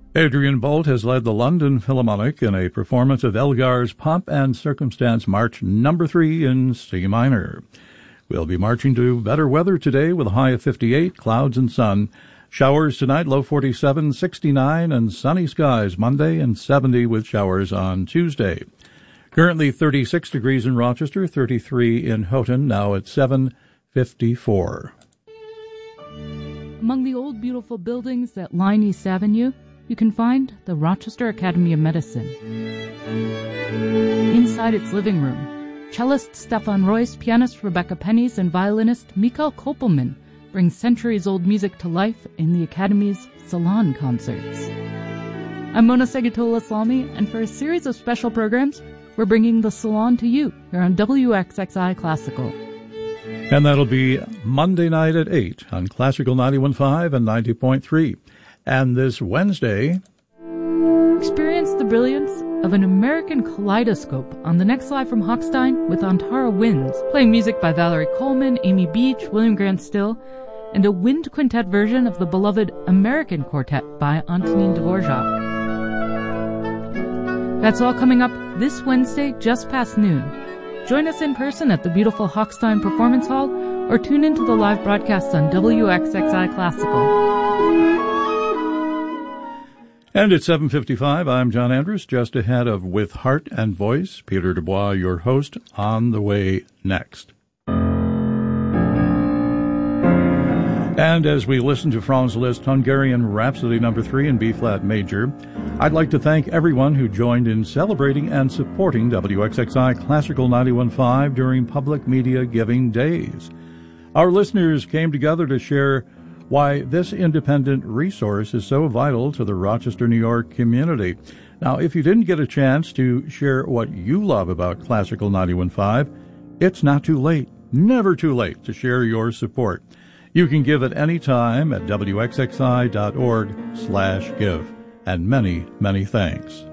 Adrian Bolt has led the London Philharmonic in a performance of Elgar's Pomp and Circumstance March No. 3 in C minor. We'll be marching to better weather today with a high of 58, clouds and sun. Showers tonight, low 47, 69, and sunny skies Monday and 70 with showers on Tuesday. Currently 36 degrees in Rochester, 33 in Houghton, now at 7:54. Among the old beautiful buildings that line East Avenue, you can find the Rochester Academy of Medicine. Inside its living room, cellist Stefan Royce, pianist Rebecca Pennies, and violinist Mikhail Kopelman bring centuries-old music to life in the Academy's Salon concerts. I'm Mona Segatola-Islami, and for a series of special programs, we're bringing the Salon to you here on WXXI Classical. And that'll be Monday night at 8 on Classical 91.5 and 90.3. And this Wednesday, experience the brilliance of an American kaleidoscope on the next Live from Hochstein with Antara Winds, playing music by Valerie Coleman, Amy Beach, William Grant Still, and a wind quintet version of the beloved American Quartet by Antonin Dvorak. That's all coming up this Wednesday just past noon. Join us in person at the beautiful Hochstein Performance Hall or tune into the live broadcast on WXXI Classical. And at 7:55, I'm John Andrus, just ahead of With Heart and Voice. Peter Dubois, your host, on the way next. And as we listen to Franz Liszt Hungarian Rhapsody No. 3 in B-flat major, I'd like to thank everyone who joined in celebrating and supporting WXXI Classical 91.5 during Public Media Giving Days. Our listeners came together to share why this independent resource is so vital to the Rochester, New York community. Now, if you didn't get a chance to share what you love about Classical 91.5, it's not too late, never too late to share your support. You can give at any time at WXXI.org/give. And many, many thanks.